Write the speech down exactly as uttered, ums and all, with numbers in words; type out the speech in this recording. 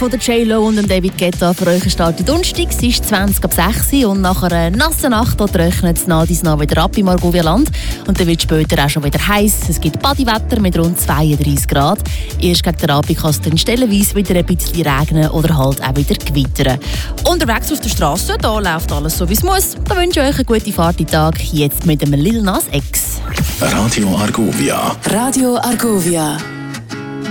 von der J-Lo und dem David Guetta für euch startet Donnerstag. Es ist zwanzig ab sechs und nach einer nassen Nacht trocknet es nach dies nach wieder ab im Argovia-Land. Und dann wird es später auch schon wieder heiß. Es gibt Badiwetter mit rund zweiunddreißig Grad. Erst gegen den Abend kann es dann stellenweise wieder ein bisschen regnen oder halt auch wieder gewittern. Unterwegs auf der Straße, da läuft alles so wie es muss. Da wünsche ich euch eine gute Fahrt in den Tag. Jetzt mit dem Lil Nas X. Radio Argovia. Radio Argovia.